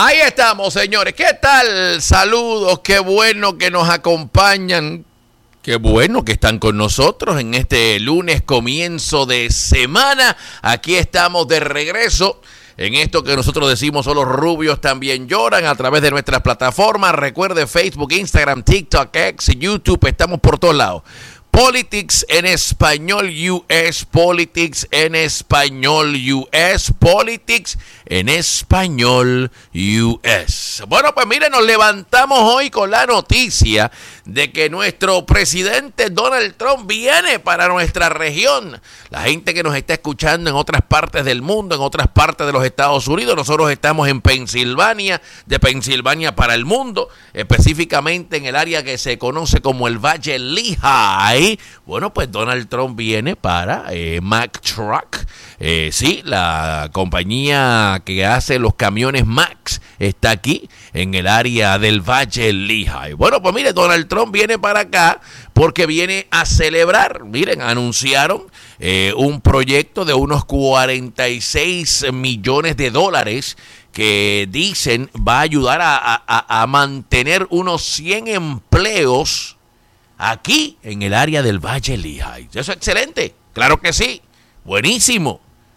Ahí estamos, señores. ¿Qué tal? Saludos, qué bueno que nos acompañan. Qué bueno que están con nosotros en este lunes, comienzo de semana. Aquí estamos de regreso en esto que nosotros decimos, solo los rubios también lloran, a través de nuestras plataformas. Recuerde Facebook, Instagram, TikTok, X, YouTube, estamos por todos lados. Politics en español US, Politics en español US, Politics en español US. Bueno, pues miren, nos levantamos hoy con la noticia de que nuestro presidente Donald Trump viene para nuestra región. La gente que nos está escuchando en otras partes del mundo, en otras partes de los Estados Unidos, nosotros estamos en Pensilvania, de Pensilvania para el mundo, específicamente en el área que se conoce como el Valle Lehigh. Bueno, pues Donald Trump viene para Mack Truck. Sí, la compañía que hace los camiones Mack está aquí en el área del Valle Lehigh. Bueno, pues mire, Donald Trump viene para acá porque viene a celebrar. Miren, anunciaron un proyecto de unos 46 millones de dólares que dicen va a ayudar a mantener unos 100 empleos aquí en el área del Valle Lehigh. Eso es excelente, claro que sí, buenísimo.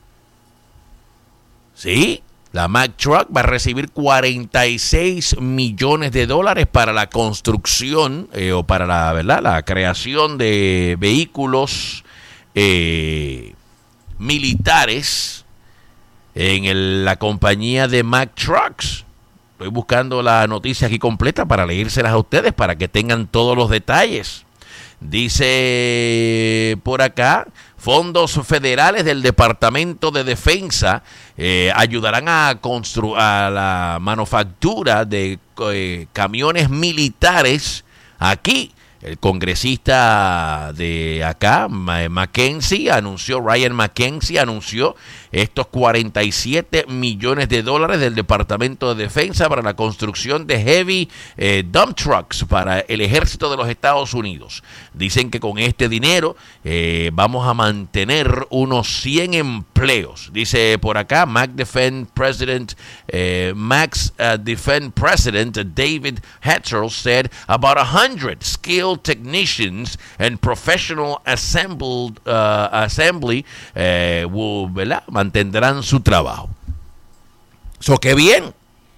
Sí, la Mack Truck va a recibir 46 millones de dólares para la construcción o para la creación de vehículos militares en la compañía de Mack Trucks. Estoy buscando la noticia aquí completa para leírselas a ustedes para que tengan todos los detalles. Dice por acá, fondos federales del Departamento de Defensa ayudarán a la manufactura de camiones militares aquí. El congresista de acá, Ryan McKenzie, anunció estos 47 millones de dólares del Departamento de Defensa para la construcción de heavy dump trucks para el ejército de los Estados Unidos. Dicen que con este dinero vamos a mantener unos 100 empleos. Dice por acá, Max Defense President David Hatchell said about 100 skilled technicians and professional assembly mantendrán su trabajo. So, qué bien.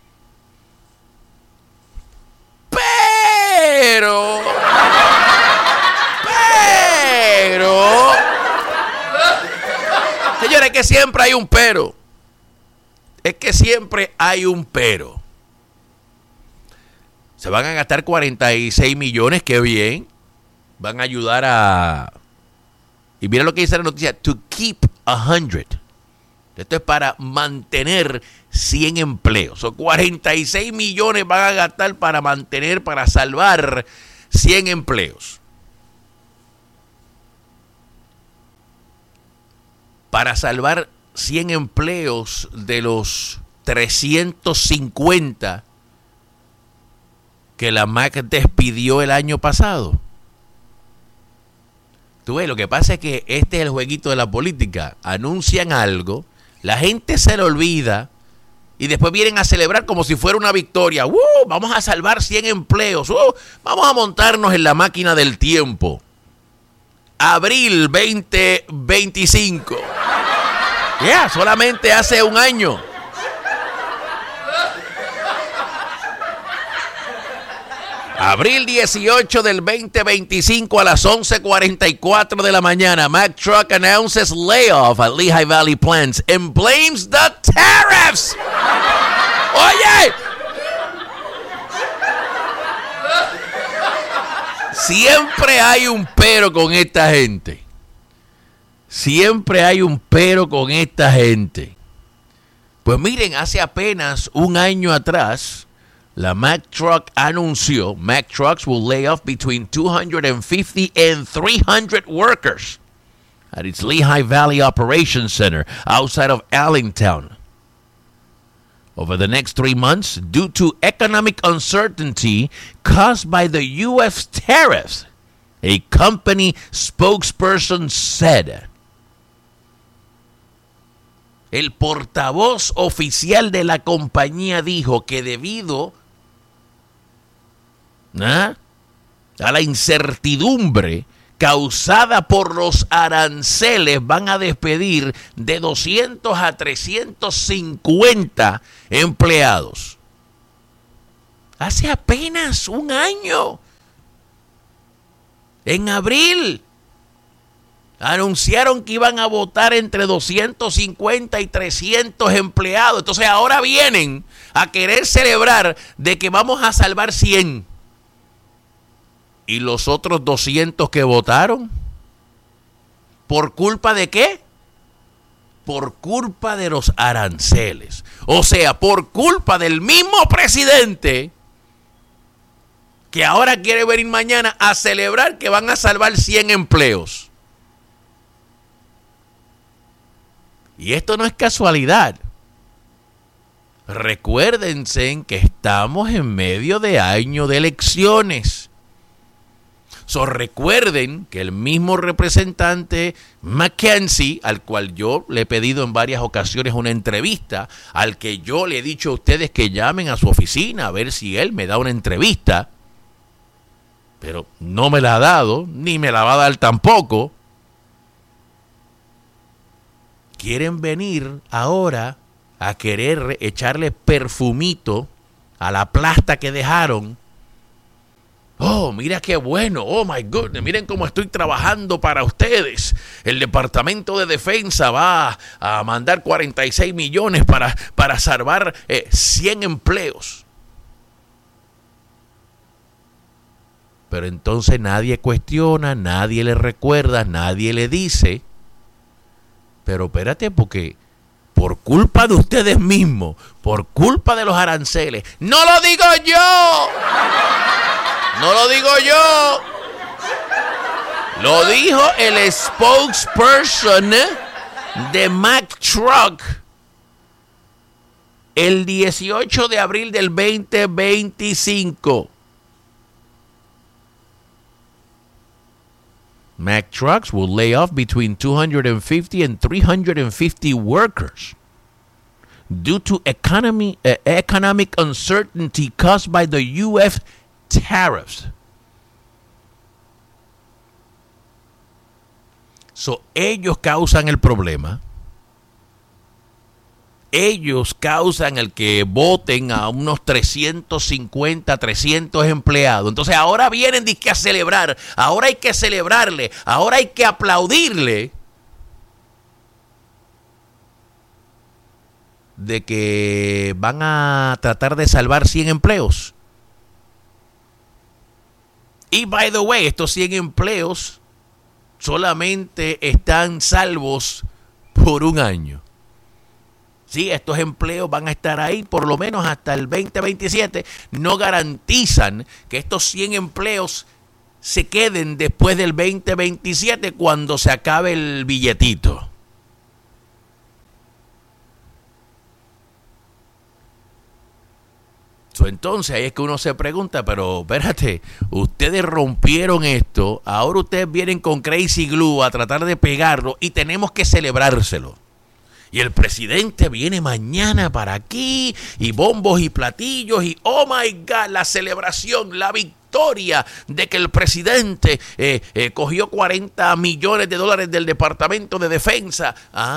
Pero señores, es que siempre hay un pero. Se van a gastar 46 millones, qué bien. Van a ayudar a... Y mira lo que dice la noticia, to keep 100. Esto es para mantener 100 empleos. O 46 millones van a gastar para mantener, para salvar 100 empleos. Para salvar 100 empleos de los 350 que la Mack despidió el año pasado. Tú ves, lo que pasa es que este es el jueguito de la política. Anuncian algo, la gente se lo olvida y después vienen a celebrar como si fuera una victoria. Vamos a salvar 100 empleos. Vamos a montarnos en la máquina del tiempo. Abril 2025. Solamente hace un año. Abril 18 del 2025 a las 11:44 de la mañana, Mack Truck announces layoff at Lehigh Valley plants and blames the tariffs. Oye, siempre hay un pero con esta gente. Pues miren, hace apenas un año atrás, la Mack Truck anunció, Mack Trucks will lay off between 250 and 300 workers at its Lehigh Valley Operations Center outside of Allentown over the next 3 months due to economic uncertainty caused by the U.S. tariffs, a company spokesperson said. El portavoz oficial de la compañía dijo que debido a la incertidumbre causada por los aranceles van a despedir de 200 a 350 empleados. Hace apenas un año, en abril, anunciaron que iban a votar entre 250 y 300 empleados. Entonces ahora vienen a querer celebrar de que vamos a salvar 100. ¿Y los otros 200 que votaron? ¿Por culpa de qué? Por culpa de los aranceles. O sea, por culpa del mismo presidente que ahora quiere venir mañana a celebrar que van a salvar 100 empleos. Y esto no es casualidad. Recuérdense que estamos en medio de año de elecciones. Recuerden que el mismo representante McKenzie, al cual yo le he pedido en varias ocasiones una entrevista, al que yo le he dicho a ustedes que llamen a su oficina a ver si él me da una entrevista, pero no me la ha dado, ni me la va a dar tampoco. Quieren venir ahora a querer echarle perfumito a la plasta que dejaron. Oh, mira qué bueno. Oh, my goodness. Miren cómo estoy trabajando para ustedes. El Departamento de Defensa va a mandar 46 millones para salvar 100 empleos. Pero entonces nadie cuestiona, nadie le recuerda, nadie le dice. Pero espérate, porque por culpa de ustedes mismos, por culpa de los aranceles, ¡no lo digo yo! No lo digo yo. Lo dijo el spokesperson de Mack Truck el 18 de abril del 2025. Mack Trucks will lay off between 250 and 350 workers due to economic uncertainty caused by the U.S. tariffs. Ellos causan el problema. Ellos causan el que voten a unos 350, 300 empleados. Entonces ahora vienen a celebrar. Ahora hay que celebrarle. Ahora hay que aplaudirle de que van a tratar de salvar 100 empleos. Y, by the way, estos 100 empleos solamente están salvos por un año. Sí, estos empleos van a estar ahí por lo menos hasta el 2027. No garantizan que estos 100 empleos se queden después del 2027 cuando se acabe el billetito. Entonces ahí es que uno se pregunta, pero espérate, ustedes rompieron esto, ahora ustedes vienen con Crazy Glue a tratar de pegarlo y tenemos que celebrárselo. Y el presidente viene mañana para aquí y bombos y platillos y oh my God, la celebración, la victoria de que el presidente cogió 40 millones de dólares del Departamento de Defensa.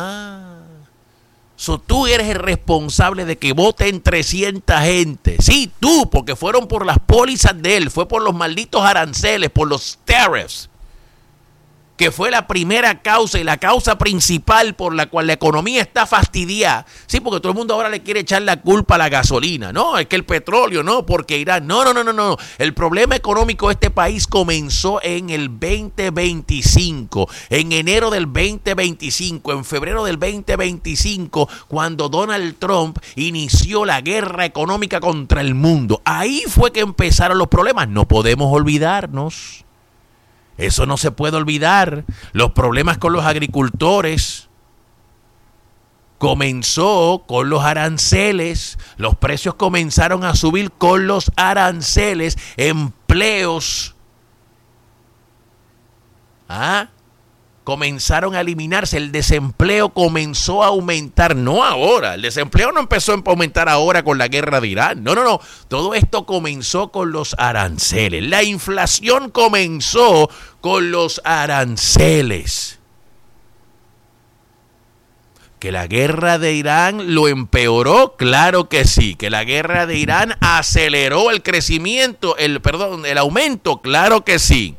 Tú eres el responsable de que voten 300 gente. Sí, tú, porque fueron por las pólizas de él, fue por los malditos aranceles, por los tariffs, que fue la primera causa y la causa principal por la cual la economía está fastidiada. Sí, porque todo el mundo ahora le quiere echar la culpa a la gasolina. No, es que el petróleo, no, porque Irán. No. El problema económico de este país comenzó en el 2025, en enero del 2025, en febrero del 2025, cuando Donald Trump inició la guerra económica contra el mundo. Ahí fue que empezaron los problemas. No podemos olvidarnos. Eso no se puede olvidar. Los problemas con los agricultores comenzó con los aranceles. Los precios comenzaron a subir con los aranceles. Empleos comenzaron a eliminarse, el desempleo comenzó a aumentar, no ahora, el desempleo no empezó a aumentar ahora con la guerra de Irán, no, todo esto comenzó con los aranceles, la inflación comenzó con los aranceles. ¿Que la guerra de Irán lo empeoró? Claro que sí. ¿Que la guerra de Irán aceleró el crecimiento, el aumento? Claro que sí.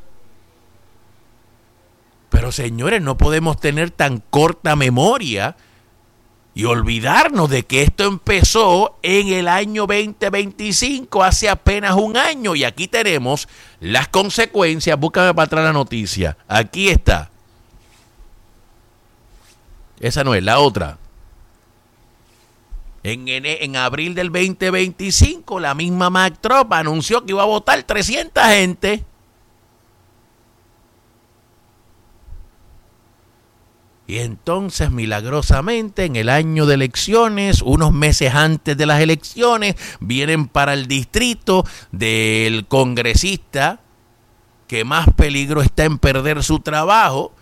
Pero señores, no podemos tener tan corta memoria y olvidarnos de que esto empezó en el año 2025, hace apenas un año. Y aquí tenemos las consecuencias. Búscame para atrás la noticia. Aquí está. Esa no es, la otra. En abril del 2025, la misma Mack Trucks anunció que iba a votar 300 gente. Y entonces, milagrosamente, en el año de elecciones, unos meses antes de las elecciones, vienen para el distrito del congresista que más peligro está en perder su trabajo.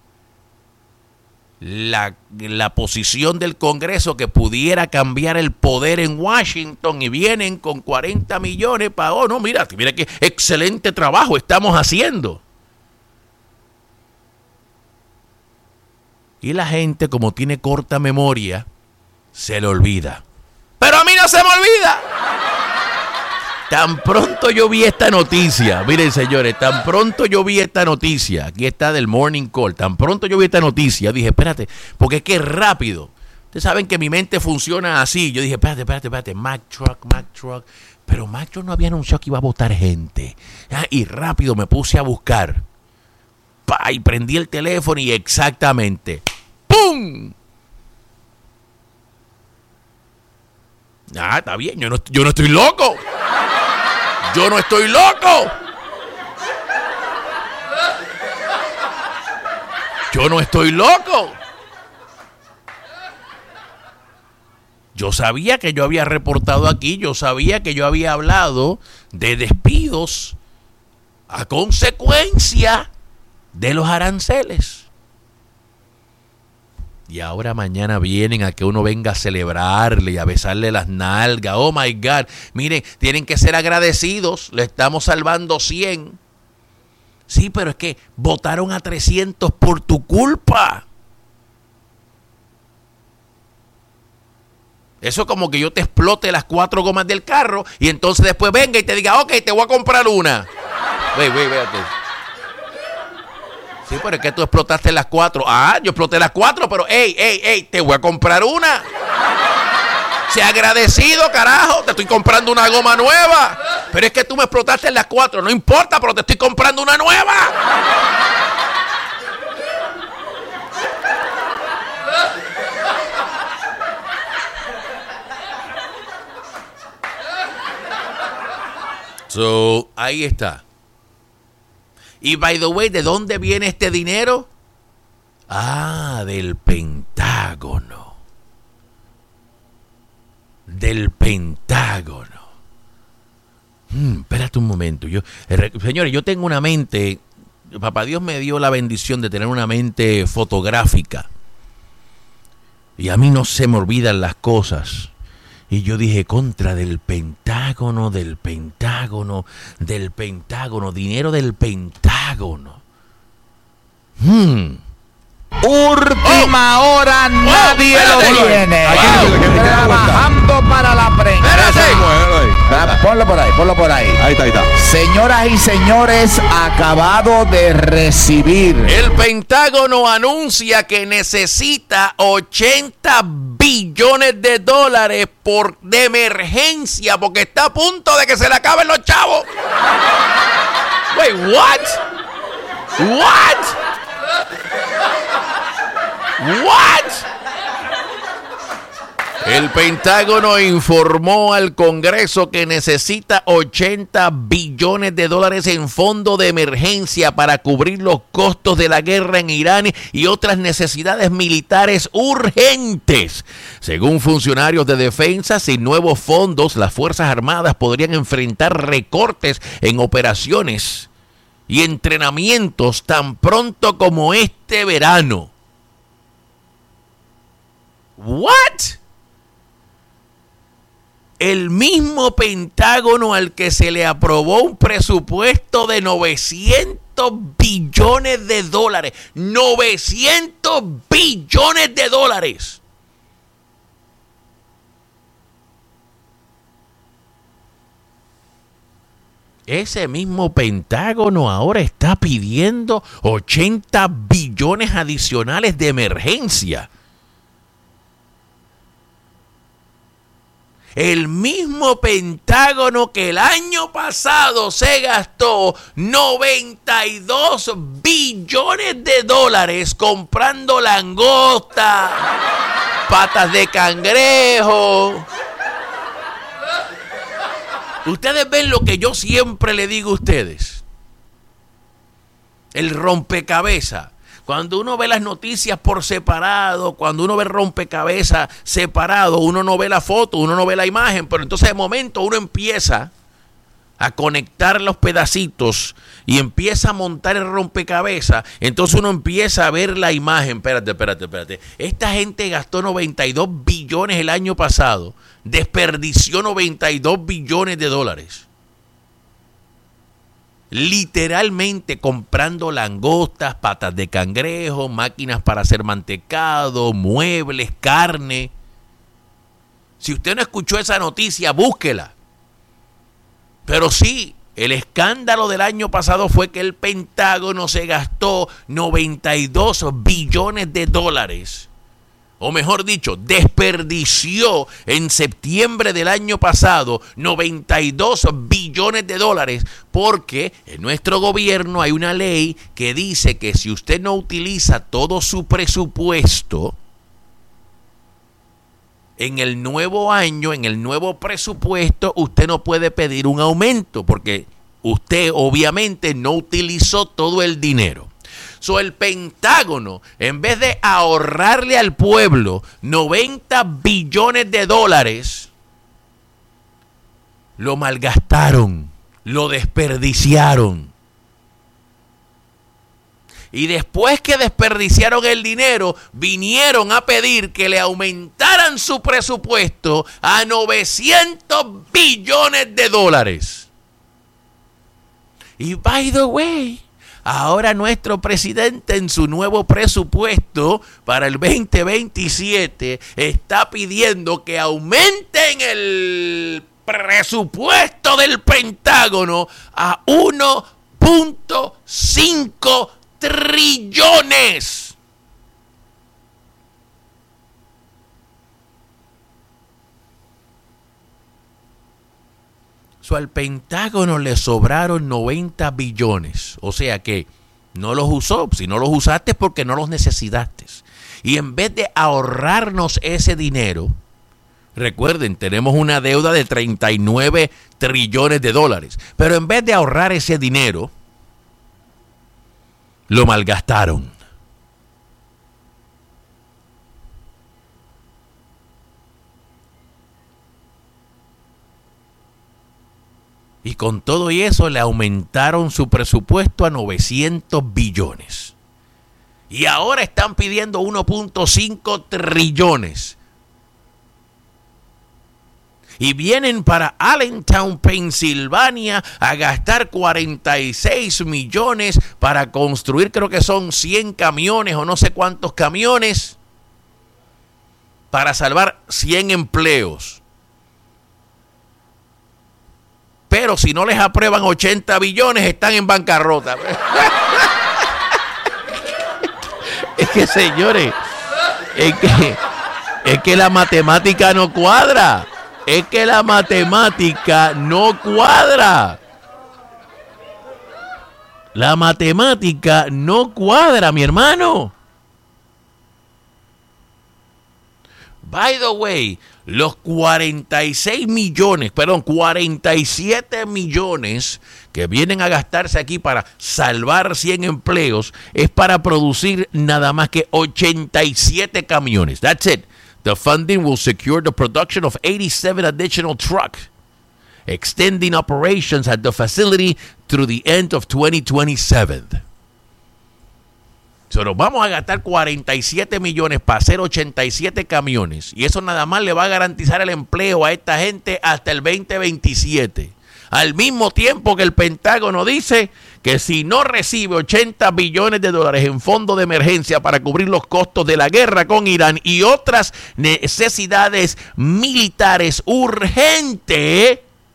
La posición del Congreso que pudiera cambiar el poder en Washington, y vienen con 40 millones para, mira qué excelente trabajo estamos haciendo. Y la gente, como tiene corta memoria, se le olvida. Pero a mí no se me olvida. Tan pronto yo vi esta noticia, miren señores, tan pronto yo vi esta noticia, aquí está del Morning Call, tan pronto yo vi esta noticia, dije, espérate, porque es que es rápido. Ustedes saben que mi mente funciona así. Yo dije, espérate, Mack Trucks. Pero Mack Trucks no había anunciado que iba a votar gente. Y rápido me puse a buscar. Y prendí el teléfono y exactamente, ¡pum! Está bien, yo no estoy loco. ¡Yo no estoy loco! ¡Yo no estoy loco! Yo sabía que yo había reportado aquí, yo sabía que yo había hablado de despidos a consecuencia de los aranceles. Y ahora mañana vienen a que uno venga a celebrarle y a besarle las nalgas. Oh my God. Miren, tienen que ser agradecidos. Le estamos salvando 100. Sí, pero es que votaron a 300 por tu culpa. Eso es como que yo te explote las 4 gomas del carro y entonces después venga y te diga, ok, te voy a comprar una. Véate. Sí, pero es que tú explotaste las 4. Yo exploté las 4, pero ey, te voy a comprar una. Sea agradecido, carajo, te estoy comprando una goma nueva. Pero es que tú me explotaste las 4, no importa, pero te estoy comprando una nueva. Ahí está. Y by the way, ¿de dónde viene este dinero? Del Pentágono. Del Pentágono. Espérate un momento. Señores, yo tengo una mente. Papá Dios me dio la bendición de tener una mente fotográfica. Y a mí no se me olvidan las cosas. Y yo dije, contra del Pentágono, dinero del Pentágono. Última hora, nadie lo tiene. Trabajando para la prensa. Ponlo por ahí. Ahí está. Señoras y señores, acabado de recibir. El Pentágono anuncia que necesita 80 billones de dólares de emergencia porque está a punto de que se le acaben los chavos. Wait, what? El Pentágono informó al Congreso que necesita 80 billones de dólares en fondo de emergencia para cubrir los costos de la guerra en Irán y otras necesidades militares urgentes. Según funcionarios de defensa, sin nuevos fondos, las Fuerzas Armadas podrían enfrentar recortes en operaciones y entrenamientos tan pronto como este verano. ¿What? El mismo Pentágono al que se le aprobó un presupuesto de 900 billones de dólares. 900 billones de dólares. Ese mismo Pentágono ahora está pidiendo 80 billones adicionales de emergencia. El mismo Pentágono que el año pasado se gastó 92 billones de dólares comprando langosta, patas de cangrejo. Ustedes ven lo que yo siempre le digo a ustedes. El rompecabezas. Cuando uno ve las noticias por separado, cuando uno ve el rompecabezas separado, uno no ve la foto, uno no ve la imagen, pero entonces de momento uno empieza a conectar los pedacitos y empieza a montar el rompecabezas, entonces uno empieza a ver la imagen. Espérate. Esta gente gastó 92 billones el año pasado, desperdició 92 billones de dólares. Literalmente comprando langostas, patas de cangrejo, máquinas para hacer mantecado, muebles, carne. Si usted no escuchó esa noticia, búsquela. Pero sí, el escándalo del año pasado fue que el Pentágono se gastó 92 billones de dólares. O mejor dicho, desperdició en septiembre del año pasado 92 billones de dólares porque en nuestro gobierno hay una ley que dice que si usted no utiliza todo su presupuesto en el nuevo año, en el nuevo presupuesto, usted no puede pedir un aumento porque usted obviamente no utilizó todo el dinero. El Pentágono, en vez de ahorrarle al pueblo 90 billones de dólares, lo malgastaron, lo desperdiciaron. Y después que desperdiciaron el dinero, vinieron a pedir que le aumentaran su presupuesto a 900 billones de dólares. Y by the way, ahora nuestro presidente en su nuevo presupuesto para el 2027 está pidiendo que aumenten el presupuesto del Pentágono a 1.5 trillones. Al Pentágono le sobraron 90 billones. O sea que no los usó. Si no los usaste es porque no los necesitaste. Y en vez de ahorrarnos ese dinero, recuerden, tenemos una deuda de 39 trillones de dólares. Pero en vez de ahorrar ese dinero, lo malgastaron. Y con todo y eso le aumentaron su presupuesto a 900 billones. Y ahora están pidiendo 1.5 trillones. Y vienen para Allentown, Pensilvania, a gastar 46 millones para construir, creo que son 100 camiones o no sé cuántos camiones, para salvar 100 empleos. Pero si no les aprueban 80 billones, están en bancarrota. Es que, señores, es que la matemática no cuadra. Es que la matemática no cuadra. La matemática no cuadra, mi hermano. By the way, los 47 millones que vienen a gastarse aquí para salvar 100 empleos es para producir nada más que 87 camiones. That's it. The funding will secure the production of 87 additional trucks, extending operations at the facility through the end of 2027. So, nos vamos a gastar 47 millones para hacer 87 camiones. Y eso nada más le va a garantizar el empleo a esta gente hasta el 2027. Al mismo tiempo que el Pentágono dice que si no recibe 80 billones de dólares en fondo de emergencia para cubrir los costos de la guerra con Irán y otras necesidades militares urgentes,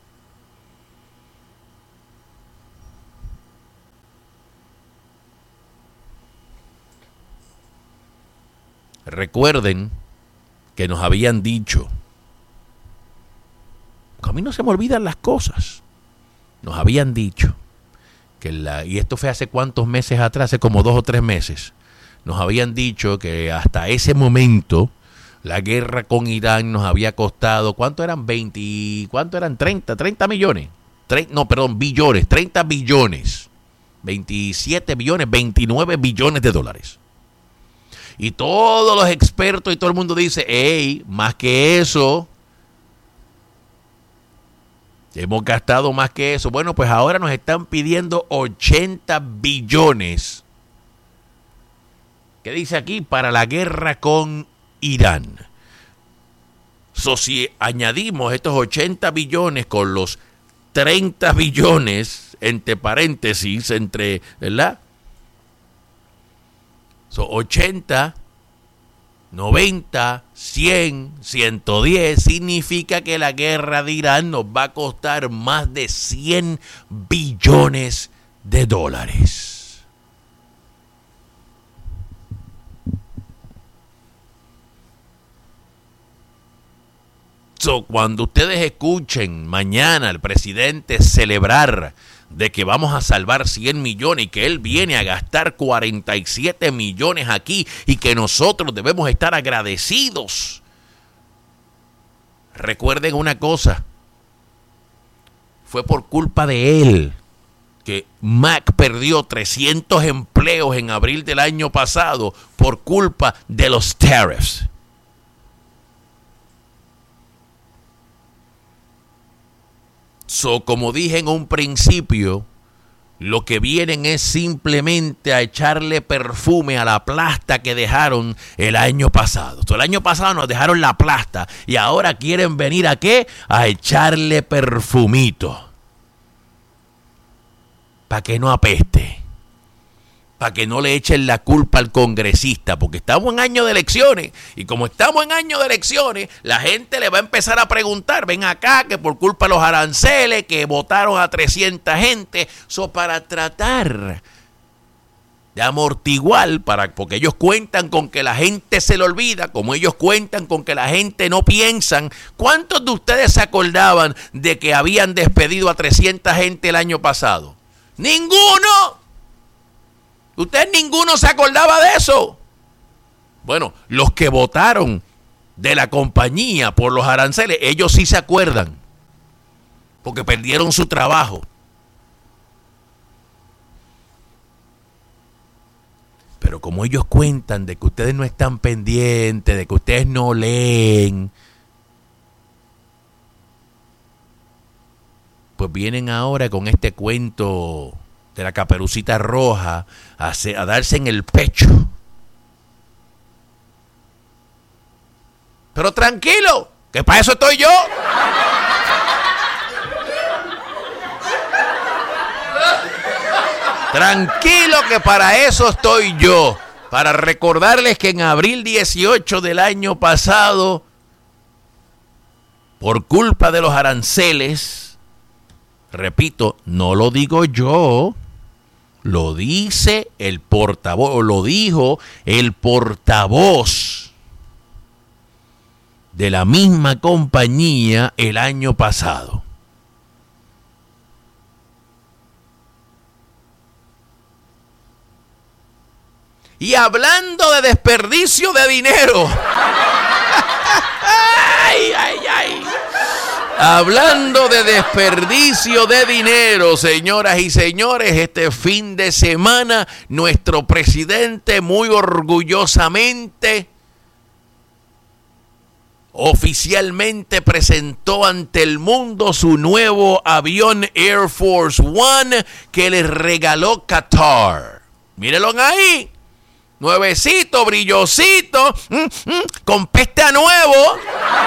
recuerden que nos habían dicho, a mí no se me olvidan las cosas, nos habían dicho que y esto fue hace cuántos meses atrás, hace como 2 o 3 meses, nos habían dicho que hasta ese momento la guerra con Irán nos había costado, ¿cuánto eran? 30 millones, billones, 30 billones, 27 billones, 29 billones de dólares. Y todos los expertos y todo el mundo dice, hey, más que eso, hemos gastado más que eso. Bueno, pues ahora nos están pidiendo 80 billones. ¿Qué dice aquí? Para la guerra con Irán. Si añadimos estos 80 billones con los 30 billones, entre paréntesis, ¿verdad? 80, 90, 100, 110, significa que la guerra de Irán nos va a costar más de 100 billones de dólares. Cuando ustedes escuchen mañana al presidente celebrar de que vamos a salvar 100 millones y que él viene a gastar 47 millones aquí y que nosotros debemos estar agradecidos. Recuerden una cosa, fue por culpa de él que Mac perdió 300 empleos en abril del año pasado por culpa de los tariffs. Como dije en un principio, lo que vienen es simplemente a echarle perfume a la plasta que dejaron el año pasado. El año pasado nos dejaron la plasta y ahora quieren venir ¿a qué? A echarle perfumito. Para que no apeste. Para que no le echen la culpa al congresista, porque estamos en año de elecciones, y como estamos en año de elecciones, la gente le va a empezar a preguntar, ven acá, que por culpa de los aranceles, que votaron a 300 gente, para tratar de amortiguar, porque ellos cuentan con que la gente se le olvida, como ellos cuentan con que la gente no piensan. ¿Cuántos de ustedes se acordaban de que habían despedido a 300 gente el año pasado? ¡Ninguno! Ustedes ninguno se acordaba de eso. Bueno, los que votaron de la compañía por los aranceles, ellos sí se acuerdan, porque perdieron su trabajo. Pero como ellos cuentan de que ustedes no están pendientes, de que ustedes no leen, pues vienen ahora con este cuento de la Caperucita Roja a darse en el pecho. Pero tranquilo, que para eso estoy yo. Tranquilo, que para eso estoy yo. Para recordarles que en abril 18 del año pasado, por culpa de los aranceles, repito, no lo digo yo, lo dice el portavoz, o lo dijo el portavoz de la misma compañía el año pasado. Y hablando de desperdicio de dinero. Ay, ay, ay. Hablando de desperdicio de dinero, señoras y señores, este fin de semana nuestro presidente muy orgullosamente oficialmente presentó ante el mundo su nuevo avión Air Force One que le regaló Qatar. Mírenlo ahí. Nuevecito, brillosito, con peste a nuevo.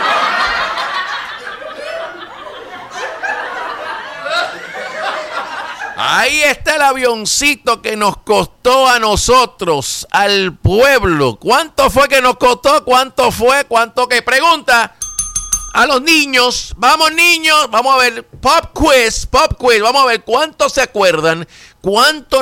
Ahí está el avioncito que nos costó a nosotros, al pueblo. ¿Cuánto fue que nos costó? ¿Cuánto fue? ¿Cuánto que? Pregunta a los niños. Vamos, niños, vamos a ver. Pop quiz. Vamos a ver cuántos se acuerdan. ¿Cuánto